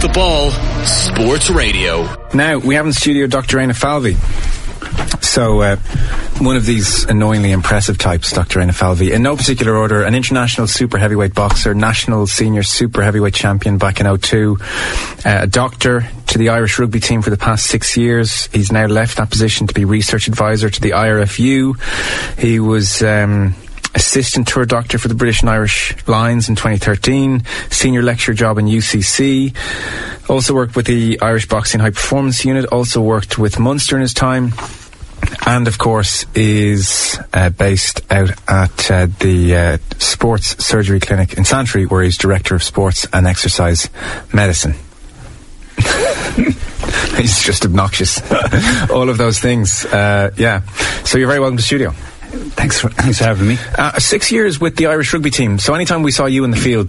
the Ball Sports Radio. Now, we have in studio Dr. Éanna Falvey. So, one of these annoyingly impressive types, Dr. Éanna Falvey, in no particular order, an international super heavyweight boxer, national senior super heavyweight champion back in 2002, a doctor to the Irish rugby team for the past 6 years. He's now left that position to be research advisor to the IRFU. He was assistant tour doctor for the British and Irish Lions in 2013, senior lecturer job in UCC, also worked with the Irish Boxing High Performance Unit, also worked with Munster in his time, and of course is based out at the Sports Surgery Clinic in Santry, where he's Director of Sports and Exercise Medicine. He's just obnoxious. All of those things. Yeah. So you're very welcome to the studio. Thanks for having me. 6 years with the Irish rugby team. So anytime we saw you in the field,